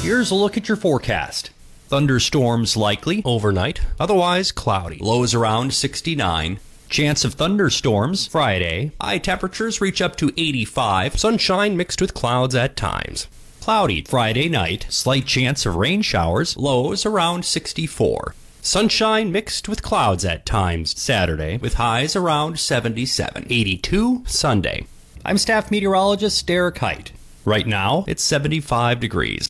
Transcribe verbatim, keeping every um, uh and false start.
Here's a look at your forecast. Thunderstorms likely overnight, otherwise cloudy. Lows around sixty-nine. Chance of thunderstorms Friday. High temperatures reach up to eighty-five. Sunshine mixed with clouds at times. Cloudy Friday night. Slight chance of rain showers. Lows around sixty-four. Sunshine mixed with clouds at times Saturday, with highs around seventy-seven. eighty-two Sunday. I'm staff meteorologist Derek Height. Right now, it's seventy-five degrees.